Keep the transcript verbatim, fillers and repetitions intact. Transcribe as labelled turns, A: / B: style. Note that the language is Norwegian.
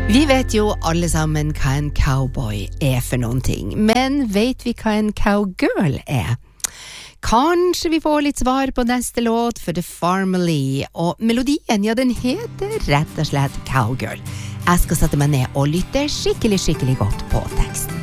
A: Vi vet jo alle sammen hva en cowboy er for noen ting, men vet vi hva en cowgirl er? Kanskje vi får litt svar på neste låt for The Farmerly, og melodien, ja, den heter rett og slett Cowgirl. Jeg skal sette meg ned og lytte skikkelig, skikkelig godt på teksten.